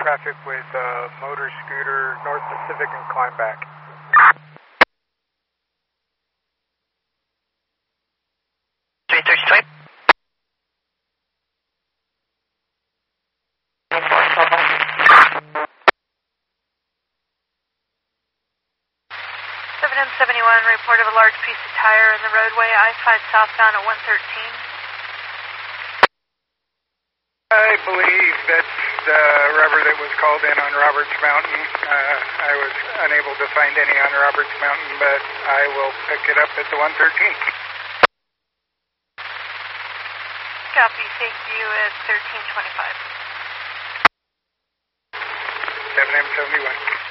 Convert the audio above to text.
traffic with motor scooter, North Pacific and climb back. M71 report of a large piece of tire in the roadway, I-5 southbound at 113. I believe that's the rubber that was called in on Roberts Mountain. I was unable to find any on Roberts Mountain, but I will pick it up at the 113. Copy, thank you at 1325. 7M71.